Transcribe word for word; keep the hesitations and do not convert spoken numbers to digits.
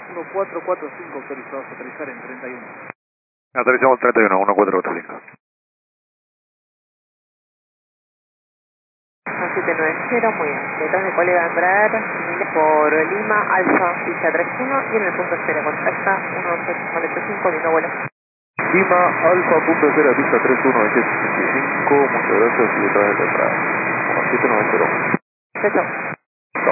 uno cuatro cuatro cinco autorizados a aterrizar en treinta y uno. Aterrizamos treinta y uno, uno cuatro cuatro cinco. siete nueve cero, muy bien. Detrás de colega Embraer, por Lima, Alfa, pista treinta y uno y en el punto cero, contacta uno ocho ocho cinco, lindo vuelo. Lima, Alfa, punto cero, pista treinta y uno, veintiocho sesenta y cinco, muchas gracias y detrás de la entrada. uno siete nueve cero. Chao, chao.